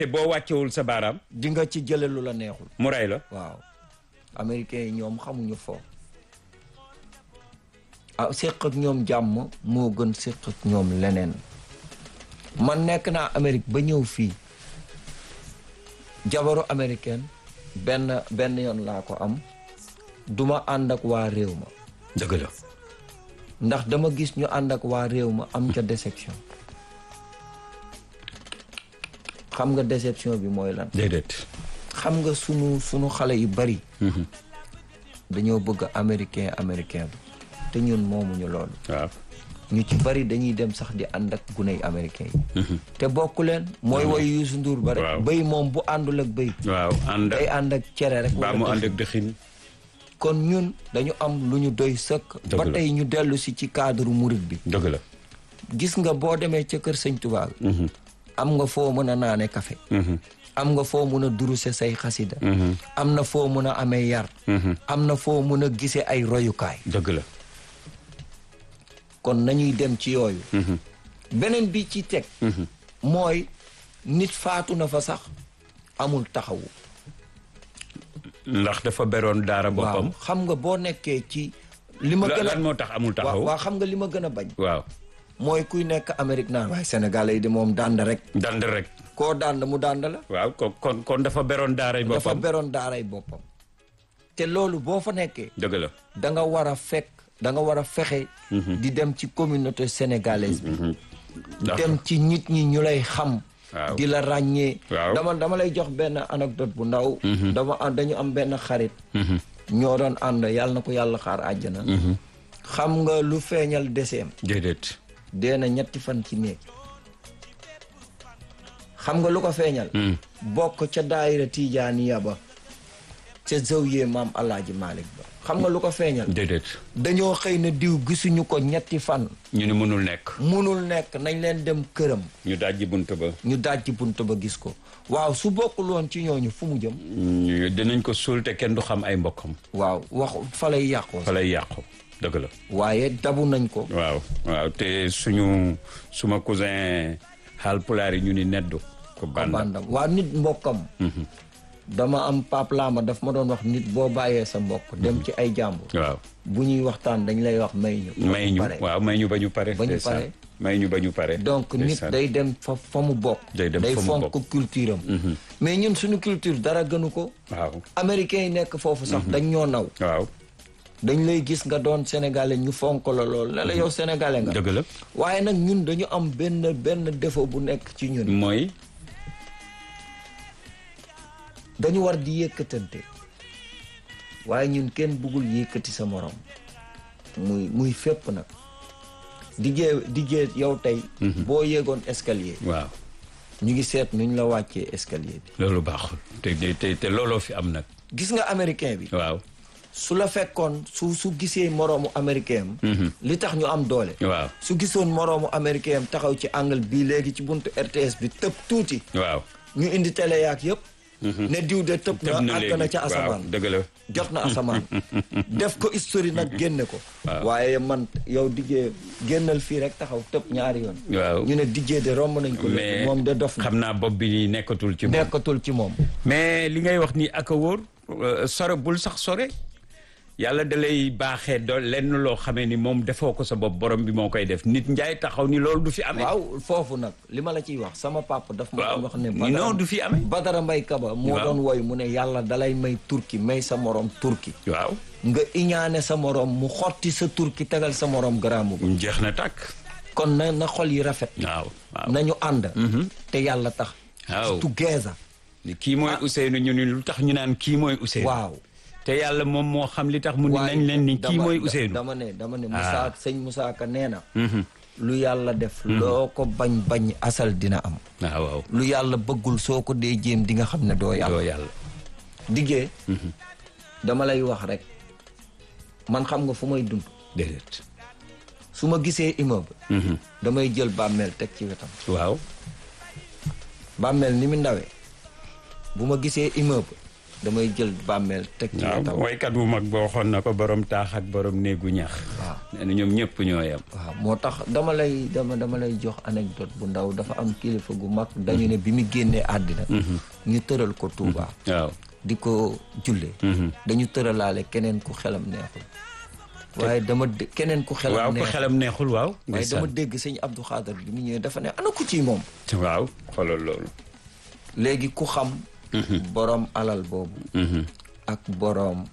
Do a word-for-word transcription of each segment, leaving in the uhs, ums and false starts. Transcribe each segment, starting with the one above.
te boo wàccewul sa baaraam. di nga ci jële lu la neexul. mu rey la. waaw américains yi ñoom xamuñu fo ah séq ak ñoom jàmm moo gën séq ak ñoom leneen. man nekk naa Amérique ba ñëw fii jabaru américaine benn benn yoon laa ko am duma ànd ak waa réew ma. dëgg la. ndax dama gis ñu ànd ak waa réew ma am ca déception. xam nga déception bi mooy lan. déedéet. xam nga sunu sunu xale yu bari. dañoo bëgg américain américain bi te ñun moomuñu loolu. waaw. ñu ci bari dañuy dem sax di ànd ak guney américain yi. te bokku leen. mooy woy Youssou Ndour ba rek. waaw bëy moom bu àndul ak bëy. waaw ànd day ànd ak cere rek. baa mu ànd ak dëxin. kon ñun dañu am lu ñu doy sëkk. ba tey ñu dellu si ci cadre murit bi. dëgg la. gis nga boo demee ca kër sëñ Tuubaa. am nga foo mën a naane café. am nga foo mën a duruse say xasida. am na foo mën a amee yar. am na foo mën a gisee ay royukaay. dëgg la. kon nañuy dem ci yooyu. beneen bi ci teg. mooy nit faatu na fa sax amul taxawu. ndax dafa beroon daara boppam. waaw xam nga boo nekkee ci. li ma gën a lan moo tax amul taxaw. waaw xam nga li ma gën a bañ. waaw. mooy kuy nekk Amérique naan waaye Sénégalais yi de moom dànd rek. dand rek. koo dànd mu dànd la. waaw kon kon kon dafa beroon daaray boppam. dafa beroon daaray boppam. te loolu boo fa nekkee. dëgg la. da nga war a fekk da nga war a fexe. di dem ci communauté sénégalaise bi. dem ci nit ñi ñu lay xam. waaw di la ràññee. waaw dama dama lay jox benn anecdote bu ndaw. dama dañu am benn xarit. ñoo doon ànd yàlla na ko yàlla xaar àjjana. xam nga lu feeñal deseem. déedéet. dee na ñetti fan ci néeg. xam nga lu ko feeñal. bokk ca daayira Tijaaniya ba ca zawiya maam Alaaji Malick ba. xam nga lu ko feeñal. déedéet. dañoo xëy na diw gisuñu ko ñetti fan. ñu ne mënul nekk. munul nekk nañ leen dem këram. ñu dajji bunt ba. ñu dajji bunt ba gis ko. waaw su bokkul woon ci ñooñu fu mu jëm. dinañ ko suul te kenn du xam ay mbokkam. waaw wax fa lay yàqoo. fa lay yàqu. dëgg la. waaye dabu nañ ko. waaw waaw te suñu suma cousin Haalpulaar yi ñu ni neddu ko bandam. waa nit mbokkam. dama am paplaama daf ma doon wax nit boo bàyyee sa mbokk dem ci ay jàmbur. waaw bu ñuy waxtaan dañ lay wax may ñu. may ñu waaw may ñu ba ñu pare. ba ñu pare may ñu ba ñu pare. donc nit day dem fa fa mu bokk. day dem fa mu bokk fonk culture am. mais ñun suñu culture dara gënu ko. waaw américains yi nekk foofu sax dañ ñoo naw. waaw. dañ lay gis nga doon sénégalais ñu fonk la lool ne la yow sénégalais nga. dëgg la. waaye nag ñun dañu am benn benn défaut bu nekk ci ñun. mooy. dañu war di yëkkatante waaye ñun kenn bëggul yëkkati sa morom muy muy fépp nag diggee diggee yow tey. boo yéegoon escalier. waaw. ñu ngi seet nuñ la wàccee escalier bi. loolu baaxul te te te looloo fi am nag. gis nga américain bi. waaw. su la fekkoon su su gisee moroomu américain am. li tax ñu am doole. waaw su gisoon moroomu américain am taxaw ci angle bii léegi ci buntu R T S bi tëb tuuti. waaw. ñu indi télé yaak yëpp. ne diw de tëb na àgg na ca asamaan. dëgg la. jot na asamaan. def ko histoire nag génne ko. waaye man yow dijjee génnal fii rek taxaw tëb ñaari yoon. waaw ñu ne dijjee de romb nañ ko. mais moom de dof na xam naa bopp bi nekkatul ci moom. nekkatul ci moom. mais li ngay wax ni ak a wóor sore bul sax sore. yàlla da lay baaxee do lenn loo xamee ni moom defoo ko sa bopp borom bi moo koy def nit njaay taxaw ni loolu du fi amee. waaw foofu nag li ma la ciy wax sama papa daf ma doon wax ne. non du fi amee. Badara Mbay Kaba moo doon woy mu ne yàlla dalay may turki may sa morom turki. waaw. nga iñaane sa morom mu xotti sa turki tegal sa morom garaamu. jeex na tàkk. kon na na xol yi rafet. waaw waaw nañu ànd. te yàlla tax. waaw together. kii mooy Ousseynou ñu ni lu tax ñu naan kii mooy Ousseynou. waaw. te yàlla moom moo xam li tax mu ni nañ leen ni kii mooy Ousseynou. dama ne dama ne Moussa sëñ Moussa Ka nee na. lu yàlla def. loo ko bañ bañ asal dina am. waaw waaw. lu yàlla bëggul soo ko dee jéem di nga xam ne doo yàlla. doo yàlla. diggee. dama lay wax rek man xam nga fu may dund. déedéet. su ma gisee immeuble. damay jël bàmmeel teg ci wetam. waaw. bàmmeel ni mu ndawee bu ma gisee immeuble damay jël bàmmeel teg ci wetam. waaw waykat bu mag boo xoon na ko borom taax ak borom néegu ñax. waaw nee na ñoom ñëpp ñoo yem. waaw moo tax dama lay dama dama lay jox anecdote bu ndaw dafa am kilifa gu mag dañu ne bi mu génnee àddina. ñu tëral ko Touba. waaw di ko jullee. dañu tëralaale keneen ku xelam neexul. waaye dama dé keneen ku xelam waaw ku neexul xelam neexul waaw. waaye dama dégg sëñ Abdou Khader bi mu ñëwee dafa ne ana ku ci moom. waaw xoolal loolu. léegi ku xam. borom alal boobu. ak borom.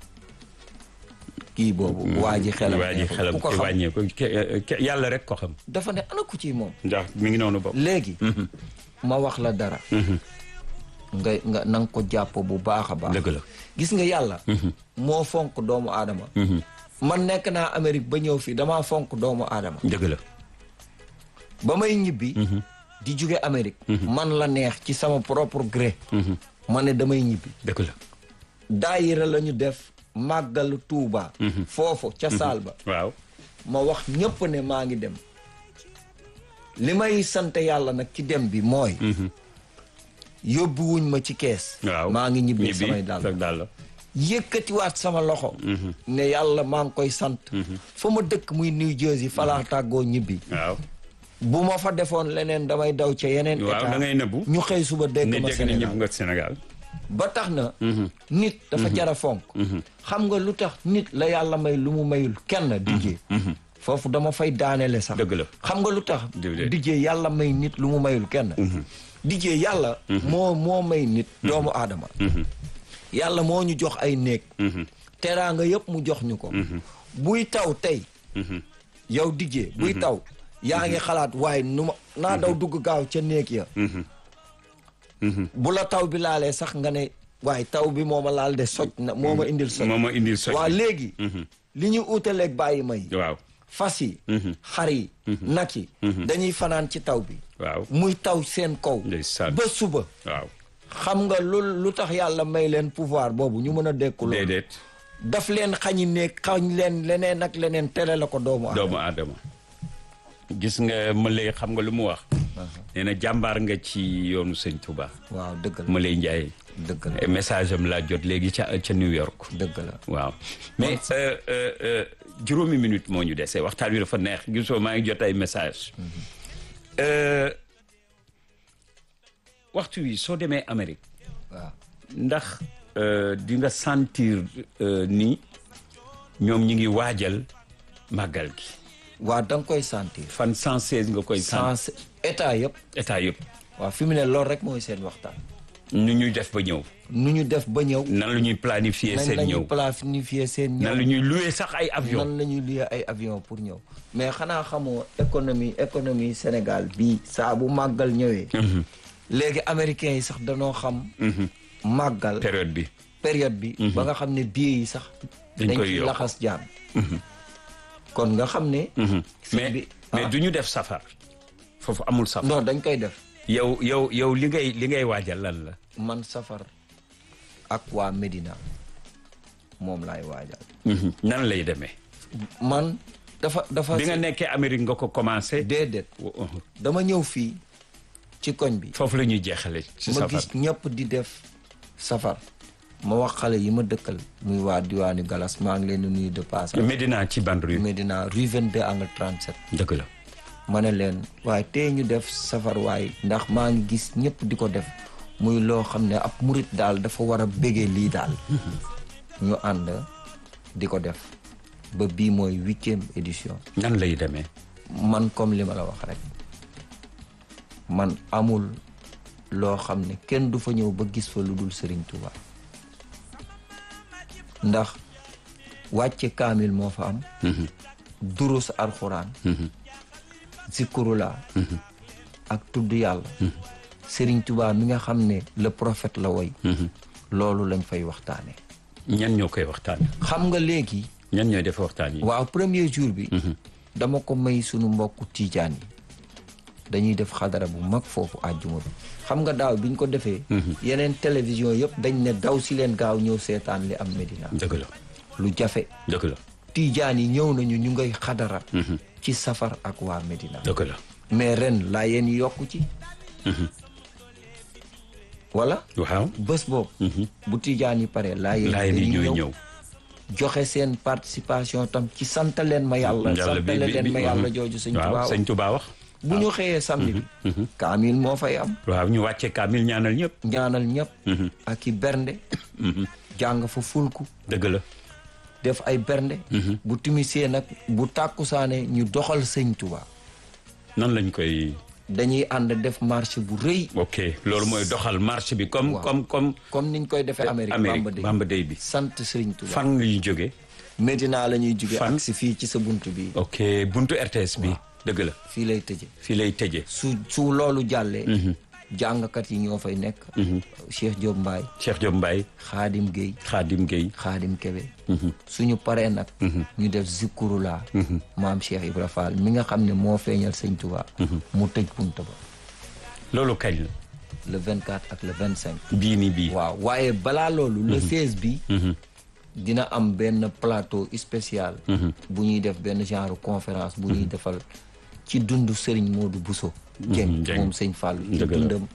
kii boobu. waa ji xelam waa ji xelam ku ko xam wàññeeku yàlla rek ko xam. dafa ne ana ku ci moom. ndax mi ngi noonu bopp. léegi. ma wax la dara. nga nga na nga ko jàpp bu baax a baax. dëgg la gis nga yàlla. moo fonk doomu aadama. man nekk naa Amérique ba ñëw fii damaa fonk doomu aadama. dëgg la. ba may ñibbi. di jóge Amérique. man la neex ci sama propre gré. ma ne damay ñibbi. dëgg la. daayira la ñu def màggal Tuuba. foofu ca saal ba. waaw. ma wax ñëpp ne maa ngi dem. li may sant yàlla nag ci dem bi mooy. yóbbuwuñ ma ci kees. waaw maa ngi ñibbi samay dàll. yëkkatiwaat sama loxo. ne yàlla maa ngi koy sant. fa ma dëkk muy New Jersey falaa tàggoo ñibbi. waaw. bu ma fa defoon leneen damay daw ca yeneen. état waaw da ngay nëbbu. ñu xëy suba dégg ma Sénégal ñëpp nga Sénégal. ba tax na. nit dafa jara fonk. xam nga lu tax nit la yàlla may lu mu mayul kenn dijjee. foofu dama fay daanele sax. dëgg la xam nga lu tax. dijjee yàlla may nit lu mu mayul kenn. dijjee yàlla. moo moo may nit. doomu aadama. yàlla moo ñu jox ay néeg. teraanga yëpp mu jox ñu ko. buy taw tey. yow dijjee buy taw. yaa ngi xalaat waaye nu ma naa daw dugg gaaw ca néeg ya. bu la taw bi laalee sax nga ne waaye taw bi moo ma laal de soj na moo ma indil soj. moo ma indil soj. waaw léegi. li ñu utaleeg bàyyi may. waaw. fas yi. xar yi. nag yi. dañuy fanaan ci taw bi. waaw muy taw seen kaw. ba suba. waaw. xam nga lu lu tax yàlla may leen pouvoir boobu ñu mën a dékku loolu. déedéet. daf leen xañi néeg xañ leen leneen ak leneen tere la ko doomu aadama. doomu aadama. gis nga Malay xam nga lu mu wax. nee na jàmbaar nga ci yoonu sëñ Touba. waaw dëgg la Malay Ndiaye. dëgg la message am laa jot léegi ca ca New York. dëgg la waaw mais juróomi minute moo ñu dese waxtaan wi dafa neex gisoo maa ngi jot ay message waxtu wi soo demee Amérique. waaw ndax di nga sentir ni ñoom ñi ngi waajal màggal gi. waaw da nga koy sentir. fan cent seize nga koy. sens état yëpp. état yëpp. waaw fi mu ne loolu rek mooy seen waxtaan. nu ñuy def ba ñëw. nu ñu def ba ñëw. nan la ñuy planifier seen ñëw nan la ñuy planifier seen ñëw. nan la ñuy louer sax ay avion nan la ñuy louer ay avion pour ñëw. mais xanaa xamoo économie économie Sénégal bii saa bu màggal ñëwee. léegi américains yi sax danoo xam. màggal période bi. période bi. ba nga xam ne billets yi sax. dañ koy ci yokk laxas jaan. kon nga xam ne. mais mais du ñu def safar. foofu amul safar. non dañ koy def. yow yow yow li ngay li ngay waajal lan la. man safar ak waa Medina moom laay waajal. nan lay demee. man dafa dafa. bi nga nekkee Amérique nga ko commencé. déedéet dama ñëw fii ci koñ bi. foofu la ñuy jeexale ci ma safar gis ñëpp di def safar. ma wax xale yi ma dëkkal. muy waa diwaanu Galas maa ngi leen di nuyu de passage. Medina ci ban rue. Medina rue vingt-deux angle trente-sept. dëgg la. ma ne leen waaye tey ñu def safar waaye ndax maa ngi gis ñëpp di ko def muy loo xam ne ab murit daal dafa war a bégee lii daal. ñu ànd di ko def ba bii mooy huitième édition. nan lay demee. man comme li ma la wax rek man amul loo xam ne kenn du fa ñëw ba gis fa lu dul Serigne Touba ndax wàcce kaamil moo fa am. durus alxuraan. zikurula ak tudd yàlla. Serigne Touba mi nga xam ne le prophète la woy. loolu lañ fay waxtaane. ñan ñoo koy waxtaane. xam nga léegi. ñan ñooy def waxtaan yi. waaw premier jour bi. dama ko may sunu mbokku tiijaan yi. dañuy def xadara bu mag foofu àjjuma bi. xam nga daaw biñ ko defee. yeneen télévision yëpp dañ ne daw si leen gaaw ñëw seetaan li am Medina. dëgg la. lu jafe. dëgg la. tiijaan yi ñëw nañu ñu ngay xadara. ci safar ak waa Medina. dëgg la. mais ren laa yéen yokku ci. wala waaw bés boobu bu tijaan yi pare laa laay ni ñooy ñëw joxe seen participation tam ci sant leen ma yàlla sant leen ma yàlla jooju sëñ Tuubaa sëñ Tuubaa wax bu ñu xëyee samedi bi kaamil moo fay am waaw ñu wàcce kaamil ñaanal ñëpp ñaanal ñëpp ak i bernde jàng fa fulku dëgg la def ay bernde bu timisee nag bu tàkkusaane ñu doxal sëñ Tuubaa nan lañ koy dañuy ànd def marche bu rëy ok loolu mooy doxal marche bi comme comme comme comme niñ koy defee Amérique Amérique Bamba Day bi sant sëriñ Tuubaa fan lañuy jóge Médina la ñuy jóge ak si fii ci sa buntu bi ok buntu R T S bi dëgg la fii lay tëje fii lay tëje su su loolu jàllee jàngkat yi ñoo fay nekk Cheikh Diop Mbaye Cheikh Diop Mbaye Xaadim Gueye Xaadim Gueye Xaadim Kebe suñu paree nag ñu def zikurula maam Cheikh Ibra Fall mi nga xam ne moo feeñal sëñ Tuubaa mu tëj bunta ba loolu kañ la le vingt-quatre ak le vingt-cinq bii ni bii waaw waaye balaa loolu le seize bi dina am benn plateau spécial bu ñuy def benn genre conférence bu ñuy defal ci dundu Serigne Modou Bousso Dieng moom sëñ Fall ci dundam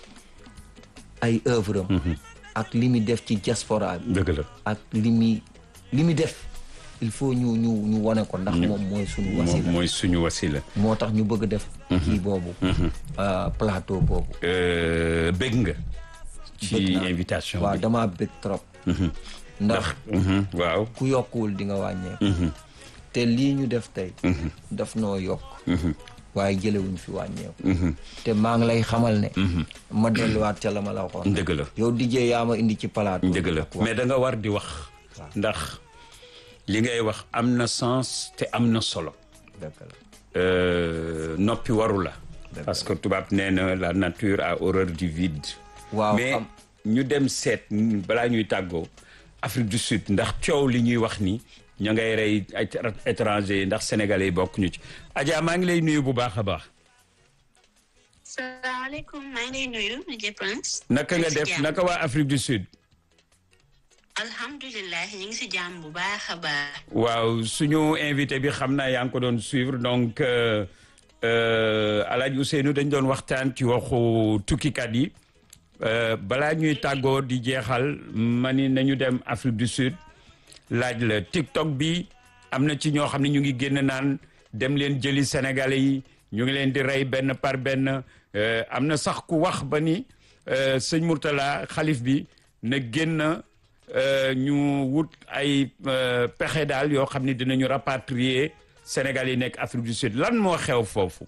ay œuvre am ak li muy def ci diaspora bi dëgg la ak li muy li muy def il faut ñu ñu ñu wane ko ndax moom mooy suñu wasila mooy suñu wasila moo tax ñu bëgg def kii boobu plateau boobu bëgg nga ci invitation bi waaw damaa bëgg trop ndax waaw ku yokkuwul di nga wàññeeku te lii ñu def tey daf noo yokk waaye jëlewuñ fi wàññeeku te maa ngi lay xamal ne ma delluwaat ca la ma la waxoon dëgg la yow dijee yaa ma indi ci palaat dëgg la mais da nga war di wax ndax li ngay wax am na sens te am na solo dëgg la noppi waru la parce que tubaab nee na la nature a horreur du vide waaw mais ñu dem seet balaa ñuy tàggoo Afrique du Sud ndax coow li ñuy wax ni ña ngay rey ay étranger ndax sénégalais yi bokk ñu ci Adja maa ngi lay nuyu bu baax a baax. salaamaaleykum maa ngi lay nuyu Dj Prince. naka nga def naka waa Afrique du Sud. alhamdulilah ñu ngi si jàmm bu baax a baax. waaw suñu invité bi xam naa yaa ngi ko doon suivre donc Alaaji Ousseynou dañ doon waxtaan ci waxu tukkikat yi balaa ñuy tàggoo di jeexal ma ni nañu dem Afrique du Sud. laaj la TikTok bi am na ci ñoo xam ne ñu ngi génn naan dem leen jëli sénégalais yi ñu ngi leen di rey benn par benn am na sax ku wax ba ni sëñ Mourtala xalif bi na génn ñu wut ay pexe daal yoo xam ne dinañu rapatrier sénégalais yi nekk Afrique du Sud lan moo xew foofu.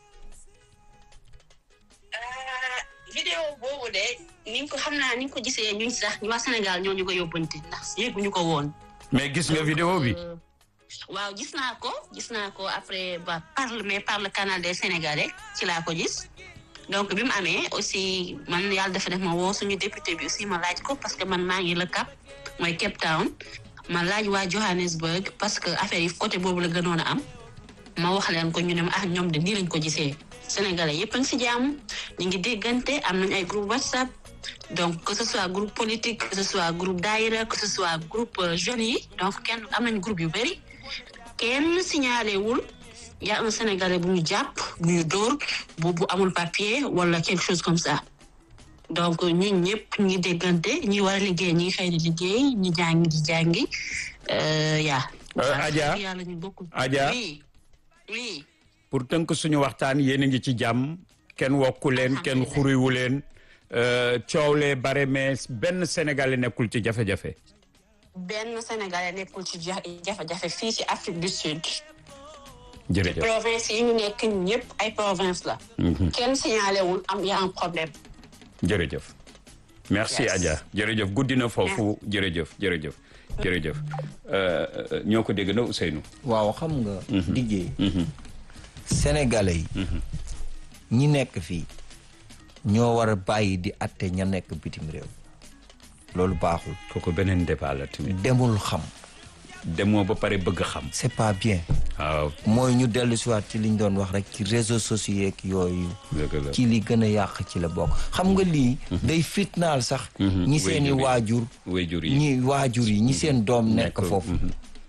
vidéo boobu de ni nga ko xam naa ni nga ko gisee ñun sax waa Sénégal ñoo ñu ko yóbbanti ndax yëguñu ko woon. mais gis nga vidéo bi. waaw gis naa ko gis naa ko après ba par mais par le canal des Sénégalais ci laa ko gis donc bi mu amee aussi man yàlla dafa def ma woo suñu député bi aussi ma laaj ko parce que man maa ngi le Cap mooy Cape Town ma laaj waa Johannesburg parce que affaire yi côté boobu la gënoon a am ma wax leen ko ñu ne ma ah ñoom de nii lañ ko gisee Sénégalais yëpp a ngi si jàmm ñu ngi déggante am nañ ay groupe WhatsApp. donc que ce soit groupe politique que ce soit groupe daayira que ce soit groupe jeunes yi donc kenn am nañ groupe yu bëri kenn signalé wul y a un Sénégalais bu ñu jàpp bu ñu dóor bu bu amul papier wala quelque chose comme ça donc ñun ñëpp ñi déggante ñi war a liggéey ñi xëy di liggéey ñi jàngi di jàngi yaa Adja yàlla ñu bokk Adja oui oui pour tënk suñu waxtaan yéen a ngi ci jàmm kenn wokku leen kenn xuriwu leen coow lee bare mais benn sénégalais nekkul ci jafe-jafe. benn sénégalais nekkul ci jafe-jafe fii ci Afrique du Sud. jërëjëf province yi ñu nekk ñëpp ay province la. kenn signalé wul am y a un problème. jërëjëf. merci Yes. Adja jërëjëf guddi na foofu jërëjëf jërëjëf jërëjëf ñoo ko dégg na Ousseynou. waaw xam nga liggéey sénégalais yi ñi nekk fii ñoo war a bàyyi di atte ña nekk bitim réew loolu baaxul kooku beneen débat la tamit. demul xam demoo ba pare bëgg xam. c'est pas bien waaw mooy ñu dellu si waat ci liñ doon wax rek ci réseaux sociaux yeeg yooyu dëgg la. ci li gën a yàq ci la bokk xam nga lii day fitnaal sax ñi seeni waajur waajur yi ñi waajur yi ñi seen doom nekk foofu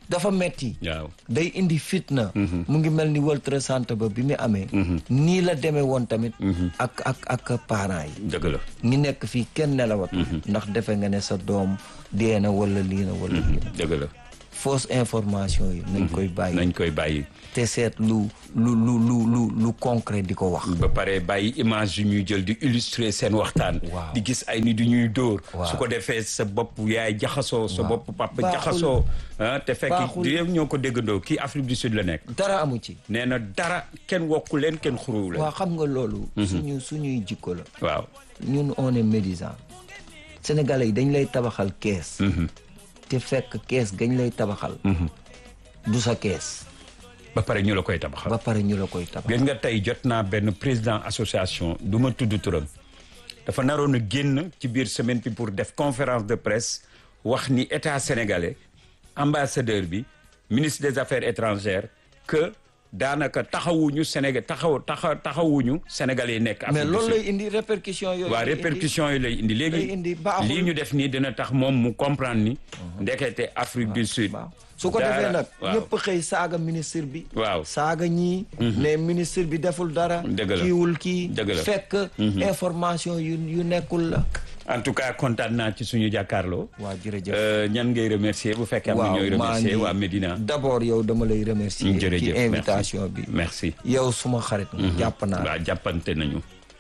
dafa metti waaw day indi fitna mu ngi mel ni World Trade Center ba bi mu amee nii la demee woon tamit ak ak ak parents yi dëgg la ñi nekk fii kenn nelawatu ndax defe nga ne sa doom dee na wala lii na wala lii na dëgg la fausse information yi nañ koy bàyyi nañ koy bàyyi te seet lu lu lu lu lu lu concret di ko wax ba pare bàyyi image yu ñuy jël di illustrer seen waxtaan Waaw. di gis ay nit yu ñuy dóor Waaw. su ko defee sa bopp yaay jaxasoo sa Waaw. bopp papa Baaxul. jaxasoo ah te fekk Baaxul. di yëpp ñoo ko déggandoo kii Afrique du Sud la nekk dara amu ci nee na dara kenn wokku leen kenn xuruwu leen waa xam nga loolu suñu suñuy jikko la waaw ñun on est médisant sénégalais yi dañ lay tabaxal kees te fekk kees gañ lay tabaxal du sa kees ba pare ñu la koy tabaxal ba pare ñu la koy tabaxal gën nga tey jot naa benn président association du ma tudd turam dafa naroon a génn ci biir semaine bi pour def conférence de presse wax ni état sénégalais ambassadeur bi ministre des affaires étrangères que daanaka taxawuñu Sénégal taxaw taxa taxawuñu sénégalais yi nekk Afrique mais du loolu Sud. lay indi répercussion yooyu waa lay indi. répercussions yi lay indi lay léegi indi baaxul. lii ñu def nii dina tax moom mu comprendre ni ndekete Afrique du Sud waaw su ko dara- defee nag waaw. ñëpp xëy saaga ministre bi Waaw. saaga ñii ne ministre bi deful dara Dëgg la. kiiwul kii Dëgg la. fekk information yu yu nekkul la en tout cas kontaan naa ci suñu jàkkaarloo waaw jërëjëf Euh, ñan ngay remercier bu fekkee am na ñooy maa remercier ngi waa Médina d'abord yow dama lay remercier ci jërëjëf invitation bi merci yow suma xarit nga jàpp naa waaw jàppante nañu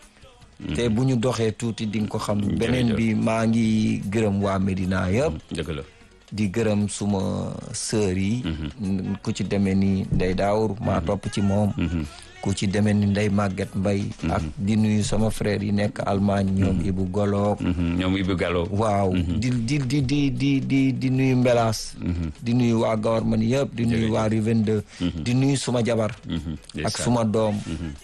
te bu ñu doxee tuuti di nga ko xam beneen bi maa ngi gërëm waa Médina yëpp dëgg la di gërëm suma sœur yi ku ci demee ni Ndey Daawur maa topp ci moom ku ci demee ni Ndey Màgget Mbay ak di nuyu sama frère yi nekk Allemagne ñoom Ibu Goloog Mhm, ñoom Ibou Gallo waaw di di di di di di di nuyu Mbelaas di nuyu waa Gawarman yëpp di nuyu waa Rue vingt-deux di nuyu suma jabar Mhm, ak ndeysaan. suma doom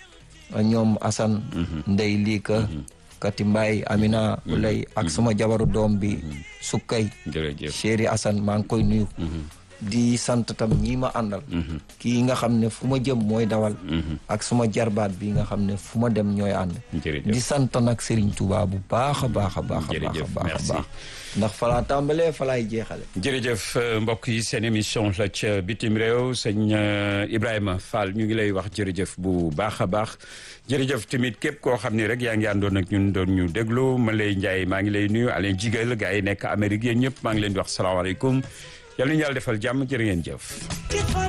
ñoom Assane Ndey Liika Kati Mbaye Amina Ulay ak suma jabaru doom bi Sukkay jërëjëf chéri Assane maa ngi koy nuyu di sant tam ñii ma àndal kii nga xam ne fu ma jëm mooy dawal ak suma jarbaat bi nga xam ne fu ma dem ñooy ànd jërëjëf di sant nag Serigne Touba bu baax a baax a baax a baax a Jërëjëf, baax a merci. baax ndax falaa tàmbalee falaay jeexale jërëjëf euh, mbokk yi seen émission la ca bitim réew sëñ euh, Ibrahima Fall ñu ngi lay wax jërëjëf bu baax a baax jërëjëf tamit képp koo xam ne rek yaa ngi àndoon ak ñun doon ñu déglu ma lay Ndiaye maa ngi lay nuyu Alain Jigal gars yi nekk Amérique yéen ñëpp maa ngi leen di wax salaamaaleykum yal na ñu yàlla defal jàmm jërë ngeen jëf